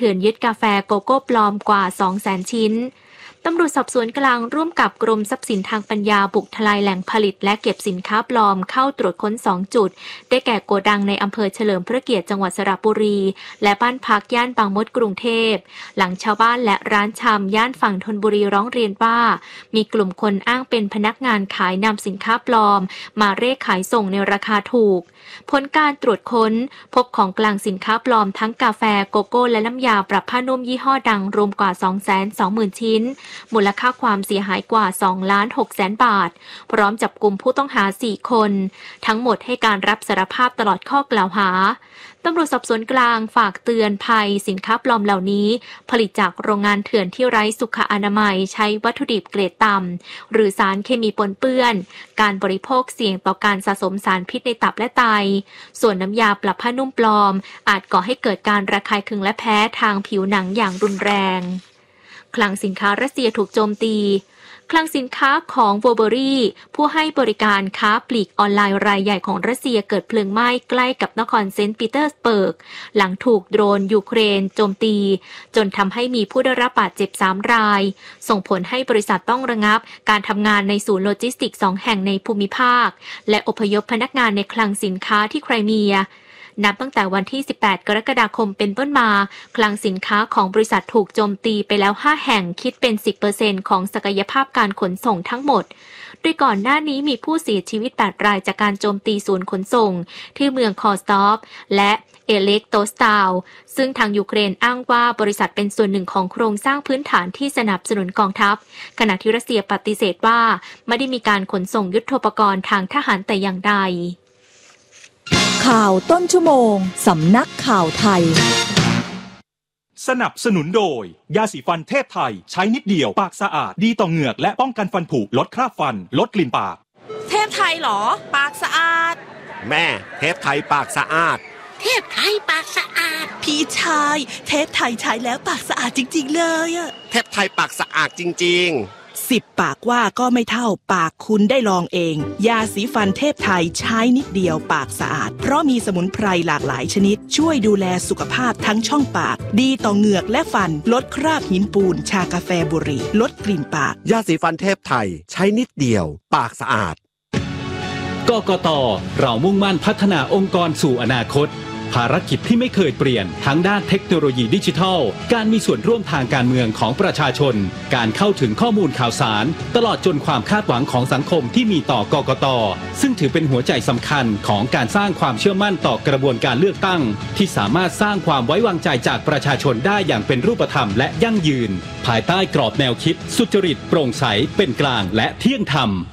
ถื่อนยึดกาแฟโกโก้ปลอมกว่า 200,000 ชิ้นตำรวจสอบสวนกลางร่วมกับกรมทรัพย์สินทางปัญญาบุกทลายแหล่งผลิตและเก็บสินค้าปลอมเข้าตรวจค้น2จุดได้แก่โกดังในอำเภอเฉลิมพระเกียรติจังหวัดสระบุรีและบ้านพักย่านบางมดกรุงเทพหลังชาวบ้านและร้านชำย่านฝั่งธนบุรีร้องเรียนว่ามีกลุ่มคนอ้างเป็นพนักงานขายนำสินค้าปลอมมาเร่ขายส่งในราคาถูกผลการตรวจค้นพบของกลางสินค้าปลอมทั้งกาแฟโกโก้และน้ำยาปรับผ้านุ่มยี่ห้อดังรวมกว่า 220,000 ชิ้นมูลค่าความเสียหายกว่า 2,600,000 บาทพร้อมจับกุมผู้ต้องหา4คนทั้งหมดให้การรับสารภาพตลอดข้อกล่าวหาตำรวจสอบสวนกลางฝากเตือนภัยสินค้าปลอมเหล่านี้ผลิตจากโรงงานเถื่อนที่ไร้สุขอนามัยใช้วัตถุดิบเกรดต่ำหรือสารเคมีปนเปื้อนการบริโภคเสี่ยงต่อการสะสมสารพิษในตับและไตส่วนน้ำยาปรับผ้านุ่มปลอมอาจก่อให้เกิดการระคายเคืองและแพ้ทางผิวหนังอย่างรุนแรงคลังสินค้ารัสเซียถูกโจมตีคลังสินค้าของโวเบอรี่ผู้ให้บริการค้าปลีกออนไลน์รายใหญ่ของรัสเซียเกิดเพลิงไหม้ใกล้กับนครเซนต์ปีเตอร์สเบิร์กหลังถูกโดรนยูเครนโจมตีจนทำให้มีผู้ได้รับบาดเจ็บ3 รายส่งผลให้บริษัทต้องระงับการทำงานในศูนย์โลจิสติกส์2 แห่งในภูมิภาคและอพยพพนักงานในคลังสินค้าที่ไครเมียนับตั้งแต่วันที่18 กรกฎาคมเป็นต้นมาคลังสินค้าของบริษัทถูกโจมตีไปแล้ว5 แห่งคิดเป็น 10% ของศักยภาพการขนส่งทั้งหมดโดยก่อนหน้านี้มีผู้เสียชีวิต8 รายจากการโจมตีศูนย์ขนส่งที่เมืองคอสตอฟและเอเล็กโตสตาวซึ่งทางยูเครนอ้างว่าบริษัทเป็นส่วนหนึ่งของโครงสร้างพื้นฐานที่สนับสนุนกองทัพขณะที่รัสเซียปฏิเสธว่าไม่ได้มีการขนส่งยุทโธปกรณ์ทางทหารแต่อย่างใดข่าวต้นชั่วโมงสำนักข่าวไทยสนับสนุนโดยยาสีฟันเทพไทยใช้นิดเดียวปากสะอาดดีต่อเหงือกและป้องกันฟันผุลดคราบฟันลดกลิ่นปากเทพไทยเหรอปากสะอาดแม่เทพไทยปากสะอาดเทพไทยปากสะอาดพี่ชายเทพไทยใช้แล้วปากสะอาดจริงๆเลยอะเทพไทยปากสะอาดจริงๆ 10 ปากว่าก็ไม่เท่าปากคุณได้ลองเองยาสีฟันเทพไทยใช้นิดเดียวปากสะอาดเพราะมีสมุนไพรหลากหลายชนิดช่วยดูแลสุขภาพทั้งช่องปากดีต่อเหงือกและฟันลดคราบหินปูนชากาแฟบุหรี่ลดกลิ่นปากยาสีฟันเทพไทยใช้นิดเดียวปากสะอาดกกต.เรามุ่งมั่นพัฒนาองค์กรสู่อนาคตภารกิจที่ไม่เคยเปลี่ยนทั้งด้านเทคโนโลยีดิจิทัลการมีส่วนร่วมทางการเมืองของประชาชนการเข้าถึงข้อมูลข่าวสารตลอดจนความคาดหวังของสังคมที่มีต่อกกต.ซึ่งถือเป็นหัวใจสำคัญของการสร้างความเชื่อมั่นต่อกระบวนการเลือกตั้งที่สามารถสร้างความไว้วางใจจากประชาชนได้อย่างเป็นรูปธรรมและยั่งยืนภายใต้กรอบแนวคิดสุจริตโปร่งใสเป็นกลางและเที่ยงธรรม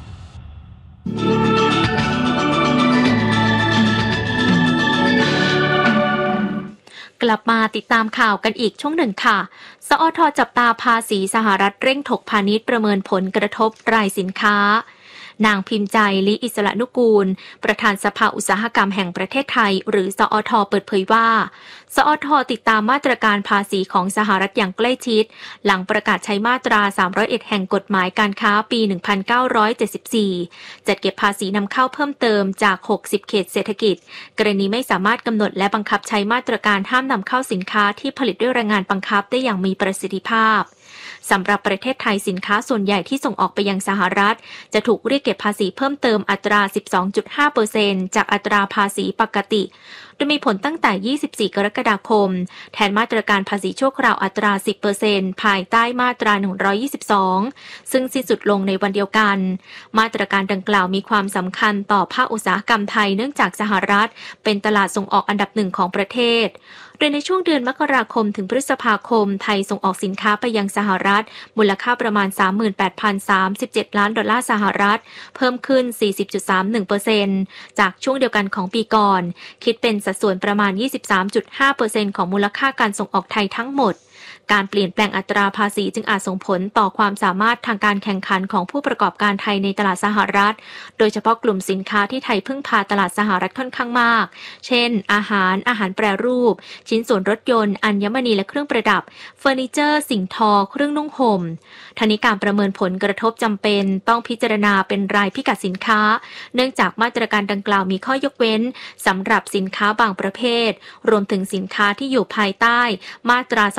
กลับมาติดตามข่าวกันอีกช่วงหนึ่งค่ะสอท.จับตาภาษีสหรัฐเร่งถกพาณิชย์ประเมินผลกระทบรายสินค้านางพิมพ์ใจลิอิสระนุกูลประธานสภาอุตสาหกรรมแห่งประเทศไทยหรือสอท.เปิดเผยว่าสอท.ติดตามมาตรการภาษีของสหรัฐอย่างใกล้ชิดหลังประกาศใช้มาตรา301แห่งกฎหมายการค้าปี1974จัดเก็บภาษีนำเข้าเพิ่มเติมจาก60เขตเศรษฐกิจกรณีไม่สามารถกำหนดและบังคับใช้มาตรการห้ามนำเข้าสินค้าที่ผลิตด้วยแรงงานบังคับได้อย่างมีประสิทธิภาพสำหรับประเทศไทยสินค้าส่วนใหญ่ที่ส่งออกไปยังสหรัฐจะถูกเรียกเก็บภาษีเพิ่มเติมอัตรา 12.5% จากอัตราภาษีปกติโดยมีผลตั้งแต่24กรกฎาคมแทนมาตรการภาษีชั่วคราวอัตรา 10% ภายใต้มาตรา122ซึ่งสิ้นสุดลงในวันเดียวกันมาตรการดังกล่าวมีความสำคัญต่อภาคอุตสาหกรรมไทยเนื่องจากสหรัฐเป็นตลาดส่งออกอันดับ1ของประเทศโดยในช่วงเดือนมกราคมถึงพฤษภาคมไทยส่งออกสินค้าไปยังสหรัฐมูลค่าประมาณ 38,037 ล้านดอลลาร์สหรัฐเพิ่มขึ้น 40.31% จากช่วงเดียวกันของปีก่อนคิดเป็นสัดส่วนประมาณ 23.5% ของมูลค่าการส่งออกไทยทั้งหมดการเปลี่ยนแปลงอัตราภาษีจึงอาจส่งผลต่อความสามารถทางการแข่งขันของผู้ประกอบการไทยในตลาดสหรัฐโดยเฉพาะกลุ่มสินค้าที่ไทยพึ่งพาตลาดสหรัฐค่อนข้างมากเช่นอาหารแปรรูปชิ้นส่วนรถยนต์อัญมณีและเครื่องประดับเฟอร์นิเจอร์สิ่งทอเครื่องนุ่งห่มทั้งนี้การประเมินผลกระทบจำเป็นต้องพิจารณาเป็นรายพิกัดสินค้าเนื่องจากมาตรการดังกล่าวมีข้อยกเว้นสำหรับสินค้าบางประเภทรวมถึงสินค้าที่อยู่ภายใต้มาตรา